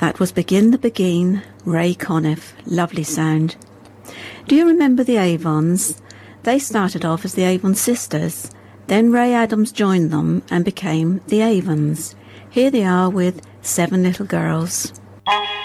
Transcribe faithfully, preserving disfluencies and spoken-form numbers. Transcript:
That was Begin the Beguine, Ray Conniff. Lovely sound. Do you remember the Avons? They started off as the Avon Sisters. Then Ray Adams joined them and became the Avons. Here they are with Seven Little Girls.